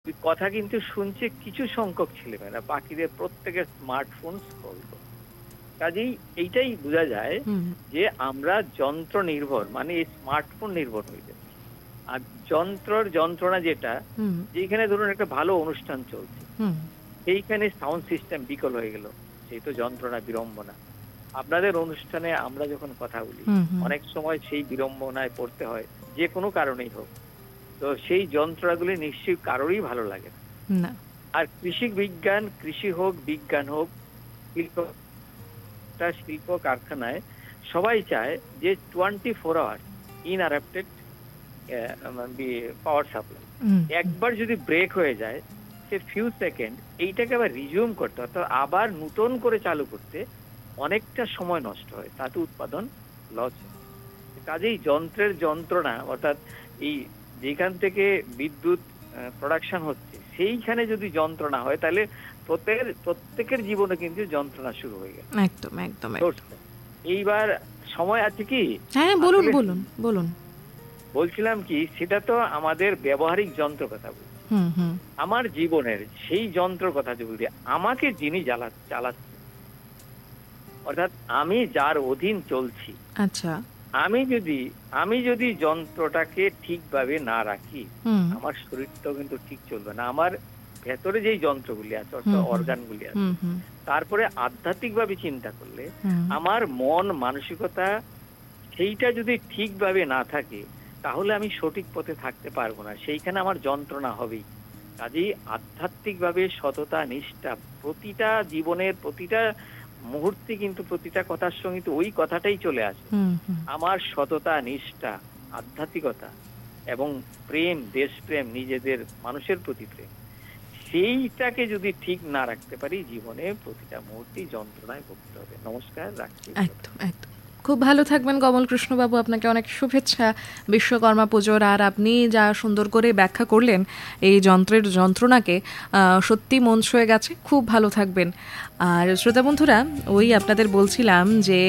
কথা কিন্তু শুনছে কিছু সংখ্যক ছেলেমেয়েরা, বাকিদের প্রত্যেকের স্মার্টফোন স্ক্রল করে। কাজেই এইটাই বোঝা যায় যে আমরা যন্ত্র নির্ভর, মানে এই স্মার্টফোন নির্ভর হয়ে যাচ্ছে। আর যন্ত্রর যন্ত্রণা যেটা, যেখানে ধরুন একটা ভালো অনুষ্ঠান চলছে, সেইখানে সাউন্ড সিস্টেম বিকল হয়ে গেল, সেই তো যন্ত্রণা, বিড়ম্বনা। আপনাদের অনুষ্ঠানে আমরা যখন কথা বলি, অনেক সময় সেই বিড়ম্বনায় পড়তে হয়, যে কোনো কারণেই হোক। তো সেই যন্ত্রণাগুলি নিশ্চয়ই কারোরই ভালো লাগে না। আর কৃষি বিজ্ঞান, কৃষি হোক, বিজ্ঞান হোক, শিল্প কারখানায় সবাই চায় যে 24 আওয়ার্স ইনআরাপ্টেড পাওয়ার সাপ্লাই। একবার যদি ব্রেক হয়ে যায়, সে ফিউ সেকেন্ড এইটাকে আবার রিজিউম করতে, অর্থাৎ আবার নতুন করে চালু করতে অনেকটা সময় নষ্ট হয়, তাতে উৎপাদন লস হয়। কাজেই যন্ত্রের যন্ত্রণা, অর্থাৎ এই যেখান থেকে বিদ্যুৎ প্রোডাকশন হচ্ছে, সেইখানে যদি যন্ত্রণা হয়, তাহলে প্রত্যেকের জীবনে কিন্তু যন্ত্রণা শুরু হয়ে গেল। একদম একদম। এইবার সময় আছে কি? হ্যাঁ, বলুন বলুন বলুন। বলছিলাম কি, সেটা তো আমাদের ব্যবহারিক যন্ত্র কথা বলছি। আমার জীবনের সেই যন্ত্র কথা বলছি, আমাকে যিনি চালাচ্ছে, অর্থাৎ আমি যার অধীন চলছি। আচ্ছা, আমি যদি যন্ত্রটাকে ঠিকভাবে না রাখি, আমার শরীরটাও কিন্তু ঠিক চলবে না। আমার ভেতরে যেই যন্ত্রগুলি আছে, অর্থাৎ অর্গানগুলি আছে, তারপরে আধ্যাত্মিকভাবে চিন্তা করলে আমার মন মানসিকতা সেইটা যদি ঠিকভাবে না থাকে, তাহলে আমি সঠিক পথে থাকতে পারবো না, সেইখানে আমার যন্ত্রণা হবেই। কাজেই আধ্যাত্মিকভাবে সততা, নিষ্ঠা, প্রতিটা জীবনের প্রতিটা মুহূর্তে কিন্তু প্রতিটা কথার সঙ্গে তো ওই কথাটাই চলে আসে। আমার সততা, নিষ্ঠা, আধ্যাত্মিকতা এবং প্রেম, দেশপ্রেম, নিজেদের মানুষের প্রতি প্রেম, সেইটাকে যদি ঠিক না রাখতে পারি, জীবনে প্রতিটা মুহূর্তেই যন্ত্রণায় ভুগতে হবে। নমস্কার, রাখছি। একদম একদম। খুব ভালো থাকবেন কমল কৃষ্ণ বাবু, আপনাকে অনেক শুভেচ্ছা বিশ্বকর্মা পুজোর। আর আপনি যা সুন্দর করে ব্যাখ্যা করলেন এই যন্ত্রের যন্ত্রণাকে, সত্যি মন ছুঁয়ে গেছে। খুব ভালো থাকবেন। আর শ্রোতা বন্ধুরা, ওই আপনাদের বলছিলাম যে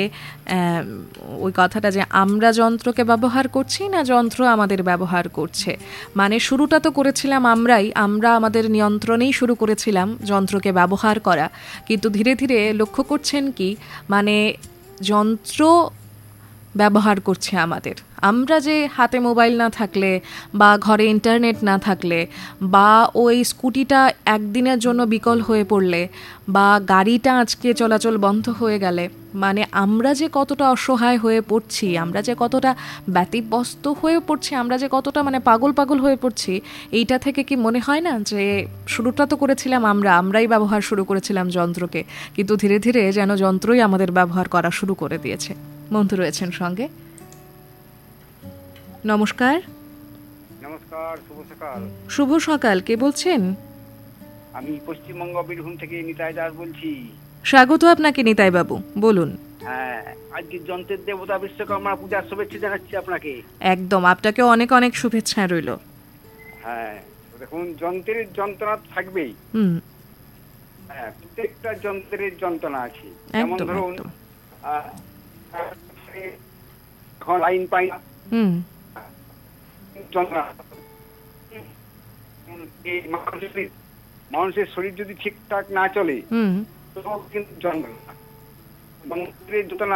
ওই কথাটা যে আমরা যন্ত্রকে ব্যবহার করছি না যন্ত্র আমাদের ব্যবহার করছে, মানে শুরুটা তো করেছিলাম আমরা আমাদের নিয়ন্ত্রণেই শুরু করেছিলাম যন্ত্রকে ব্যবহার করা। কিন্তু ধীরে ধীরে লক্ষ্য করছেন কি, মানে যন্ত্র ব্যবহার করছে আমাদের। আমরা যে হাতে মোবাইল না থাকলে বা ঘরে ইন্টারনেট না থাকলে বা ওই স্কুটিটা একদিনের জন্য বিকল হয়ে পড়লে বা গাড়িটা আজকে চলাচল বন্ধ হয়ে গেলে, মানে আমরা যে কতটা অসহায় হয়ে পড়ছি, আমরা যে কতটা ব্যতিব্যস্ত হয়ে পড়ছি, আমরা যে কতটা মানে পাগল হয়ে পড়ছি, এইটা থেকে কি মনে হয় না যে শুরুটা তো করেছিলাম আমরাই ব্যবহার শুরু করেছিলাম যন্ত্রকে, কিন্তু ধীরে ধীরে যেন যন্ত্রই আমাদের ব্যবহার করা শুরু করে দিয়েছে। বন্ধু রয়েছেন সঙ্গে। নমস্কার। নমস্কার, শুভ সকাল। শুভ সকাল, কে বলছেন? আমি পশ্চিমবঙ্গ বীরভূম থেকে নিতাই দাস বলছি। স্বাগত আপনাকে নিতাই বাবু, বলুন। হ্যাঁ, আজকে যন্ত্রের দেবতা বিশ্বকর্মা পূজার শুভেচ্ছা জানাচ্ছি আপনাকে। একদম, আপনাকে অনেক অনেক শুভেচ্ছা রইল। হ্যাঁ, দেখুন, যন্ত্রের যন্ত্রণা থাকবেই। হ্যাঁ, প্রত্যেকটা যন্ত্রের যন্ত্রণা আছে। যেমন ধরুন, এখন লাইন পাই না, যন্ত্রণা। মানুষের শরীর যদি ঠিকঠাক না চলে, তো কিন্তু যন্ত্রণা যন্ত্রণা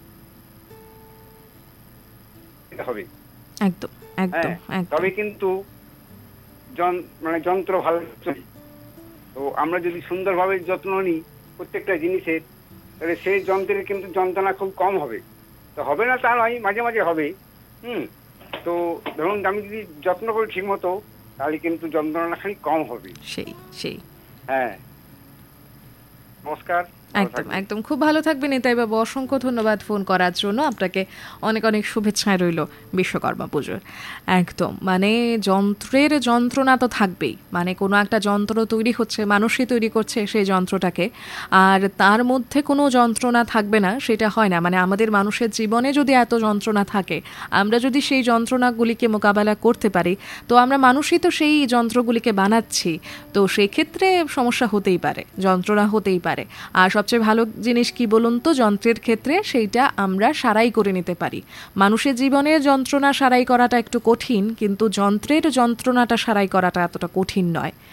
হবে। একদম একদম। তবে কিন্তু মানে যন্ত্র ভালো চলে। তো আমরা যদি সুন্দরভাবে যত্ন নিই প্রত্যেকটা জিনিসের, তাহলে সেই যন্ত্রের কিন্তু যন্ত্রণা খুব কম হবে। তো হবে না তা নয়, মাঝে মাঝে হবে। তো ধরুন, আমি যদি যত্ন করি ঠিক মতো, তাহলে কিন্তু যন্ত্রণা খালি কম হবে। সেই হ্যাঁ, নমস্কার। একদম একদম, খুব ভালো থাকবেন নিতাই বাবু। অসংখ্য ধন্যবাদ ফোন করার জন্য। আপনাকে অনেক অনেক শুভেচ্ছায় রইল বিশ্বকর্মা পুজোর। একদম, মানে যন্ত্রের যন্ত্রণা তো থাকবেই, মানে কোনো একটা যন্ত্র তৈরি হচ্ছে, মানুষই তৈরি করছে সেই যন্ত্রটাকে, আর তার মধ্যে কোনো যন্ত্রণা থাকবে না সেটা হয় না। মানে আমাদের মানুষের জীবনে যদি এত যন্ত্রণা থাকে, আমরা যদি সেই যন্ত্রণাগুলিকে মোকাবেলা করতে পারি, তো আমরা মানুষই তো সেই যন্ত্রগুলিকে বানাচ্ছি। তো সেক্ষেত্রে সমস্যা হতেই পারে, যন্ত্রণা হতেই পারে। আর সবচেয়ে ভালো জিনিস কি বলুন তো, যন্ত্রের ক্ষেত্রে সেইটা আমরা সারাই করে নিতে পারি। মানুষের জীবনের যন্ত্রণা সারাই করাটা একটু কঠিন, কিন্তু যন্ত্রের যন্ত্রণাটা সারাই করাটা এতটা কঠিন নয়।